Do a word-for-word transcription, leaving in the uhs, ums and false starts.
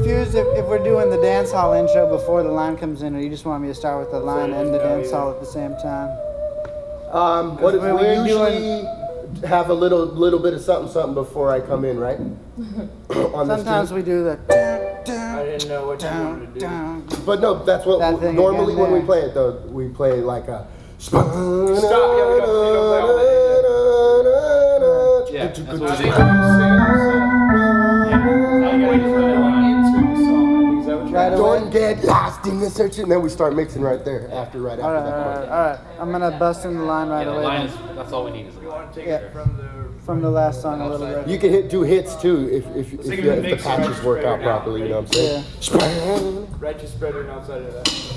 confused if, if we're doing the dance hall intro before the line comes in, or you just want me to start with the line and the dance hall at the same time. Um, what we, we we're usually doing, have a little little bit of something something before I come in, right? On sometimes this we do the. I didn't know what you wanted to do. Down. But no, that's what That thing normally again when we there. play it though, we play like a. Stop. Yeah, we got to Yeah, that's I what think we you do. sing Right away. Don't get lost in the search, and then we start mixing right there after right after All right, that all point. right, all right. I'm gonna bust in the line right Yeah, the away line then. is, that's all we need is the You line. want to take Yeah. it from the From the last song a little bit. You can hit do hits too if if, if, Sing if, the if the mix patches right work straight out down. properly. You know what I'm saying? right, just spread it outside of that.